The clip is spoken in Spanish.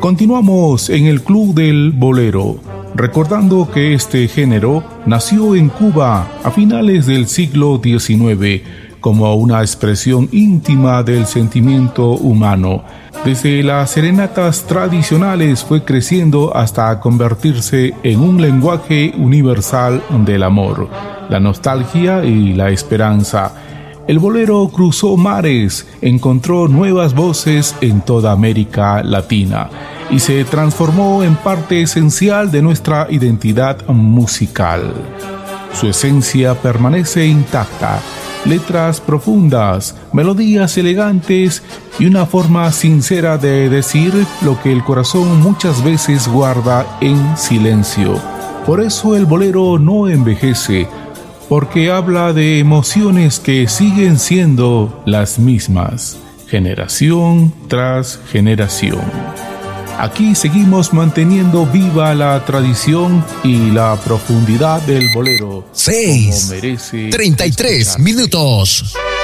Continuamos en el Club del Bolero, recordando que este género nació en Cuba a finales del siglo XIX como una expresión íntima del sentimiento humano. Desde las serenatas tradicionales fue creciendo hasta convertirse en un lenguaje universal del amor, la nostalgia y la esperanza. El bolero cruzó mares, encontró nuevas voces en toda América Latina y se transformó en parte esencial de nuestra identidad musical. Su esencia permanece intacta. Letras profundas, melodías elegantes y una forma sincera de decir lo que el corazón muchas veces guarda en silencio. Por eso el bolero no envejece, porque habla de emociones que siguen siendo las mismas, generación tras generación. Aquí seguimos manteniendo viva la tradición y la profundidad del bolero. 6:33 minutos.